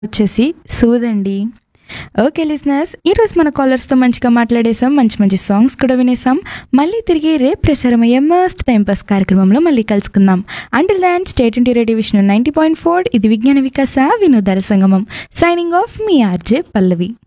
వచ్చేసి సూదండి. Okay listeners, ఈరోజు మన కాలర్స్తో మంచిగా మాట్లాడేసాం, మంచి మంచి సాంగ్స్ కూడా వినేసాం. మళ్ళీ తిరిగి రేపు ప్రసారమయ్యే మస్త్ టైం పాస్ కార్యక్రమంలో మళ్ళీ కలుసుకుందాం. అంటిల్ దాన్ స్టేట్ ఇంటి రేడియో విషయం 90.4. ఇది విజ్ఞాన వికాస వినోదాల సంగమం. సైనింగ్ ఆఫ్ మీ ఆర్జే పల్లవి.